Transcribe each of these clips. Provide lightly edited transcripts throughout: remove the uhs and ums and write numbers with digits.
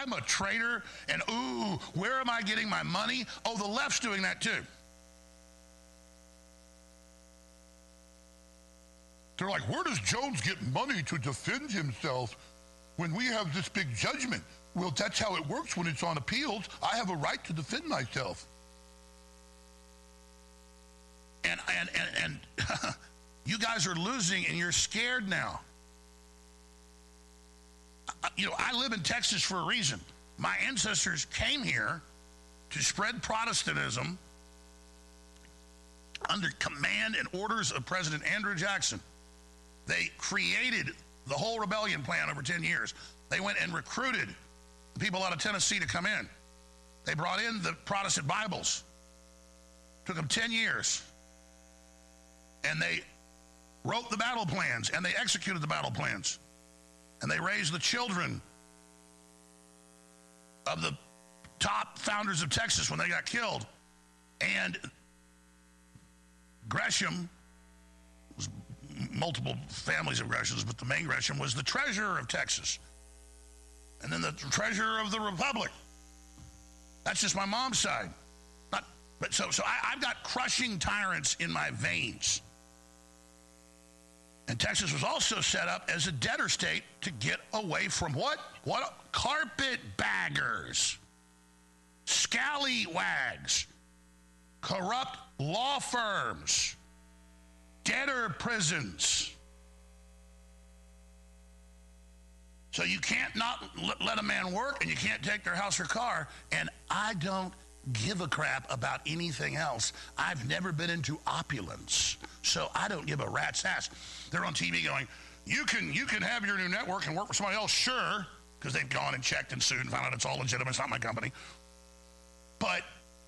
I'm a traitor, and ooh, where am I getting my money? Oh, the left's doing that too. They're like, where does Jones get money to defend himself when we have this big judgment? Well, that's how it works when it's on appeals. I have a right to defend myself. And you guys are losing, and you're scared now. I live in Texas for a reason. My ancestors came here to spread Protestantism under command and orders of President Andrew Jackson. They created the whole rebellion plan over 10 years. They went and recruited people out of Tennessee to come in. They brought in the Protestant Bibles. Took them 10 years. And they wrote the battle plans, and they executed the battle plans. And they raised the children of the top founders of Texas when they got killed. And Gresham, was multiple families of Greshams, but the main Gresham was the treasurer of Texas. And then the treasurer of the Republic. That's just my mom's side. So I've got crushing tyrants in my veins. And Texas was also set up as a debtor state to get away from what? What? Carpetbaggers, scallywags, corrupt law firms, debtor prisons. So you can't not let a man work, and you can't take their house or car. And I don't give a crap about anything else. I've never been into opulence, so I don't give a rat's ass. They're on TV going, you can have your new network and work for somebody else, sure, because they've gone and checked and sued and found out it's all legitimate. It's not my company. But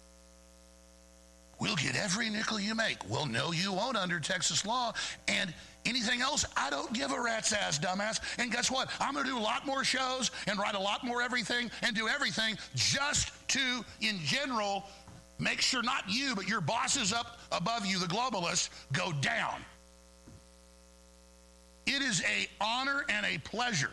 we'll get every nickel you make. Well, no, you won't under Texas law. And anything else, I don't give a rat's ass, dumbass. And guess what? I'm going to do a lot more shows and write a lot more everything and do everything just to, in general, make sure not you, but your bosses up above you, the globalists, go down. It is an honor and a pleasure.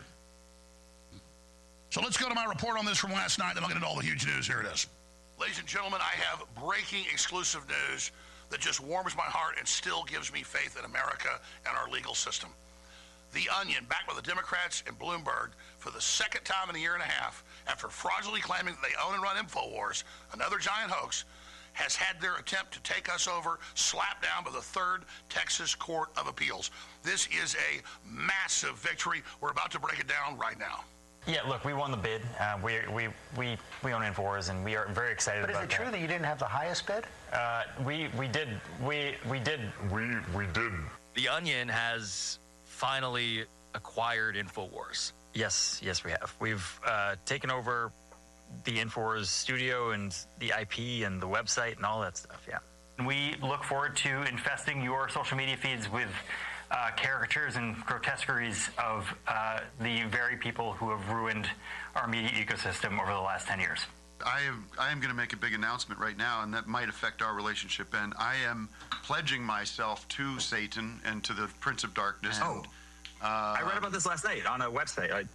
So let's go to my report on this from last night, then I'll get into all the huge news. Here it is. Ladies and gentlemen, I have breaking exclusive news that just warms my heart and still gives me faith in America and our legal system. The Onion, backed by the Democrats and Bloomberg for the second time in a year and a half, after fraudulently claiming that they own and run InfoWars, another giant hoax, has had their attempt to take us over slapped down by the Third Texas Court of Appeals. This is a massive victory. We're about to break it down right now. Yeah, look, we won the bid. We own InfoWars, and we are very excited about that. But is it true that you didn't have the highest bid? We did. We did. The Onion has finally acquired InfoWars. Yes, we have. We've taken over the InfoWars studio and the IP and the website and all that stuff, yeah. We look forward to infesting your social media feeds with caricatures and grotesqueries of the very people who have ruined our media ecosystem over the last 10 years. I am going to make a big announcement right now, and that might affect our relationship. And I am pledging myself to Satan and to the Prince of Darkness. I read about this last night on a website.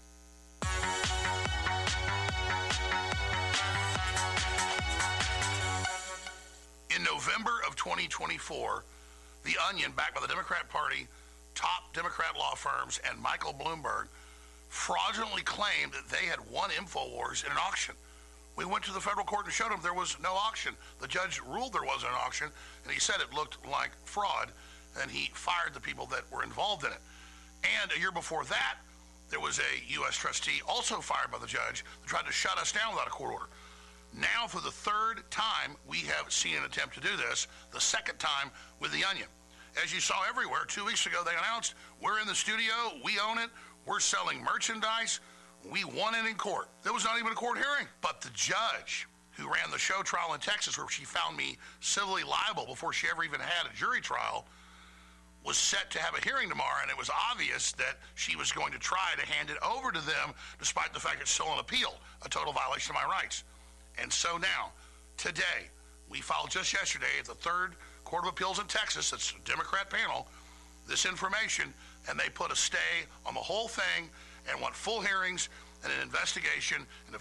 In November of 2024, The Onion, backed by the Democrat Party, top Democrat law firms, and Michael Bloomberg, fraudulently claimed that they had won InfoWars in an auction. We went to the federal court and showed them there was no auction. The judge ruled there wasn't an auction, and he said it looked like fraud, and he fired the people that were involved in it. And a year before that, there was a U.S. trustee also fired by the judge that tried to shut us down without a court order. Now, for the third time, we have seen an attempt to do this, the second time with The Onion. As you saw everywhere, 2 weeks ago, they announced, we're in the studio, we own it, we're selling merchandise, we won it in court. There was not even a court hearing. But the judge who ran the show trial in Texas, where she found me civilly liable before she ever even had a jury trial, was set to have a hearing tomorrow, and it was obvious that she was going to try to hand it over to them, despite the fact it's still an appeal, a total violation of my rights. And so now, today, we filed just yesterday at the Third Court of Appeals in Texas, it's a Democrat panel, this information, and they put a stay on the whole thing and want full hearings and an investigation into